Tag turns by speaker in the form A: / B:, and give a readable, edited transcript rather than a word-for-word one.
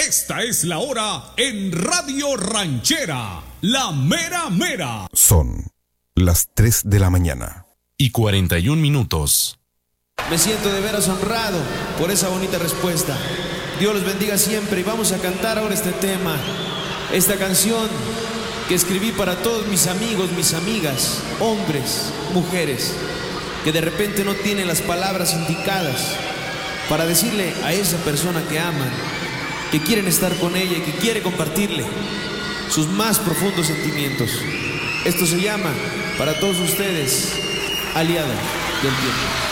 A: Esta es la hora en Radio Ranchera, la mera mera.
B: Son las 3 de la mañana
C: y 41 minutos.
D: Me siento de veras honrado por esa bonita respuesta. Dios los bendiga siempre y vamos a cantar ahora este tema, esta canción que escribí para todos mis amigos, mis amigas, hombres, mujeres, que de repente no tienen las palabras indicadas para decirle a esa persona que aman, que quieren estar con ella y que quiere compartirle sus más profundos sentimientos. Esto se llama, para todos ustedes, Aliada del Tiempo.